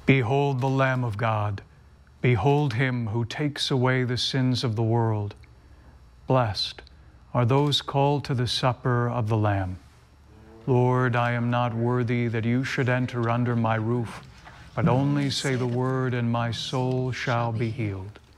Behold the Lamb of God. Behold him who takes away the sins of the world. Blessed are those called to the supper of the Lamb. Lord, I am not worthy that you should enter under my roof, but only say the word, and my soul shall be healed.